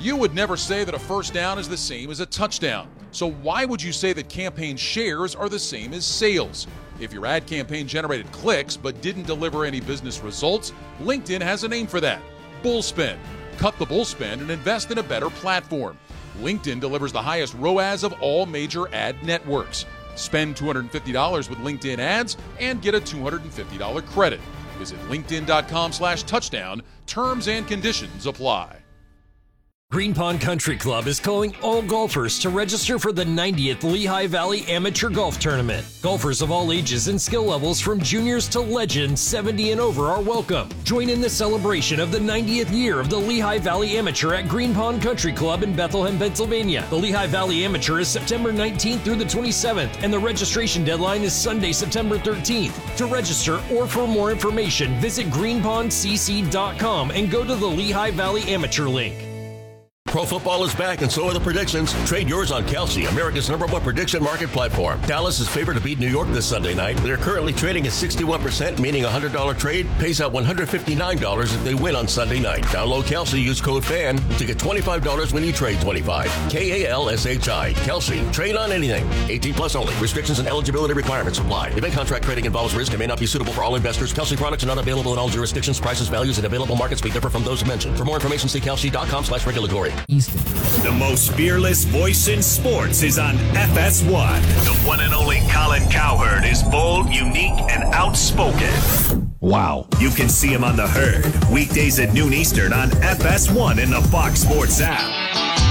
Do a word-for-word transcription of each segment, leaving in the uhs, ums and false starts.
You would never say that a first down is the same as a touchdown. So why would you say that campaign shares are the same as sales? If your ad campaign generated clicks but didn't deliver any business results, LinkedIn has a name for that: bullspend. Cut the bullspend and invest in a better platform. LinkedIn delivers the highest R O A S of all major ad networks. Spend two hundred fifty dollars with LinkedIn ads and get a two hundred fifty dollars credit. Visit linkedin.com slash touchdown. Terms and conditions apply. Green Pond Country Club is calling all golfers to register for the ninetieth Lehigh Valley Amateur Golf Tournament. Golfers of all ages and skill levels from juniors to legends seventy and over are welcome. Join in the celebration of the ninetieth year of the Lehigh Valley Amateur at Green Pond Country Club in Bethlehem, Pennsylvania. The Lehigh Valley Amateur is September nineteenth through the twenty-seventh, and the registration deadline is Sunday, September thirteenth. To register or for more information, visit green pond c c dot com and go to the Lehigh Valley Amateur link. Pro football is back, and so are the predictions. Trade yours on Kelsey, America's number one prediction market platform. Dallas is favored to beat New York this Sunday night. They're currently trading at sixty-one percent, meaning a one hundred dollars trade pays out one hundred fifty-nine dollars if they win on Sunday night. Download Kelsey, use code FAN to get twenty-five dollars when you trade twenty-five. K A L S H I. Kelsey. Trade on anything. eighteen plus only. Restrictions and eligibility requirements apply. Event contract trading involves risk and may not be suitable for all investors. Kelsey products are not available in all jurisdictions. Prices, values, and available markets may differ from those mentioned. For more information, see kelsey.com slash regulatory. Easton. The most fearless voice in sports is on F S one. The one and only Colin Cowherd is bold, unique, and outspoken. Wow. You can see him on The Herd, weekdays at noon Eastern on F S one in the Fox Sports app.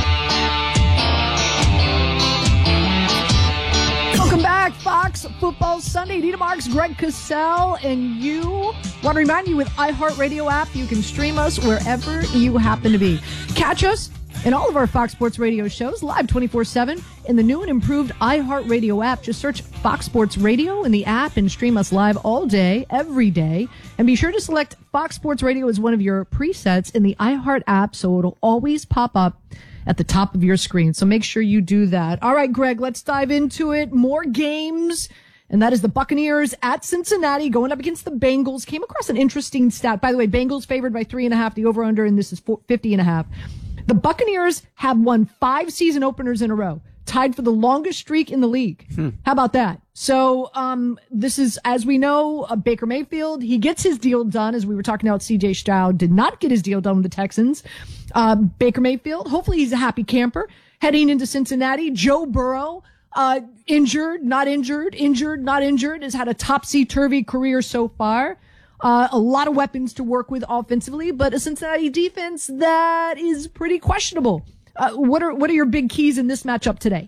Welcome back, Fox Football Sunday. Nita Marks, Greg Cosell, and you. Want to remind you, with iHeartRadio app, you can stream us wherever you happen to be. Catch us and all of our Fox Sports Radio shows live twenty-four seven in the new and improved iHeartRadio app. Just search Fox Sports Radio in the app and stream us live all day, every day. And be sure to select Fox Sports Radio as one of your presets in the iHeart app so it'll always pop up at the top of your screen. So make sure you do that. All right, Greg, let's dive into it. More games. And that is the Buccaneers at Cincinnati going up against the Bengals. Came across an interesting stat. By the way, Bengals favored by three and a half, the over-under, and this is fifty and a half. The Buccaneers have won five season openers in a row, tied for the longest streak in the league. Hmm. How about that? So, um, this is, as we know, uh, Baker Mayfield. He gets his deal done, as we were talking about. C J Stroud did not get his deal done with the Texans. Uh, Baker Mayfield, hopefully he's a happy camper heading into Cincinnati. Joe Burrow, uh, injured, not injured, injured, not injured, has had a topsy-turvy career so far. Uh, a lot of weapons to work with offensively, but a Cincinnati defense that is pretty questionable. Uh, what are what are your big keys in this matchup today?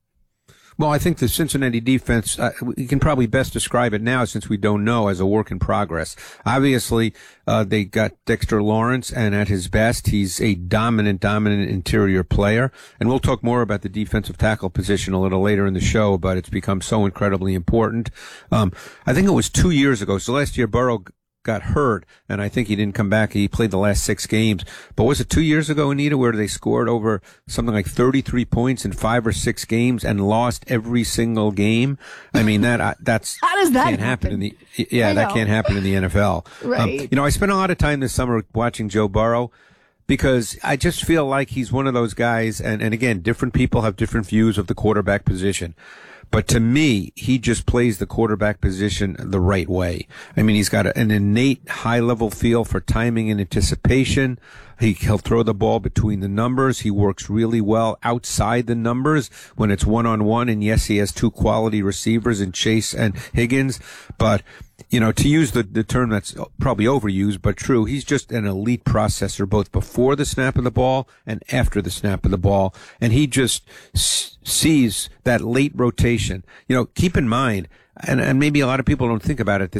Well, I think the Cincinnati defense, uh, we can probably best describe it now since we don't know, as a work in progress. Obviously, uh, they got Dexter Lawrence, and at his best, he's a dominant, dominant interior player. And we'll talk more about the defensive tackle position a little later in the show, but it's become so incredibly important. Um, I think it was two years ago. So last year, Burrow got hurt, and I think he didn't come back. He played the last six games. But was it two years ago, Anita, where they scored over something like thirty-three points in five or six games and lost every single game? I mean, that that's How does that can't happen? happen in the yeah, I that know. can't happen in the N F L. Right. Um, you know, I spent a lot of time this summer watching Joe Burrow, because I just feel like he's one of those guys, and, and again, different people have different views of the quarterback position. But to me, he just plays the quarterback position the right way. I mean, he's got a, an innate high-level feel for timing and anticipation. He, he'll throw the ball between the numbers. He works really well outside the numbers when it's one-on-one. And yes, he has two quality receivers in Chase and Higgins. But, you know, to use the, the term that's probably overused, but true, he's just an elite processor, both before the snap of the ball and after the snap of the ball. And he just s- sees that late rotation. You know, keep in mind, and, and maybe a lot of people don't think about it this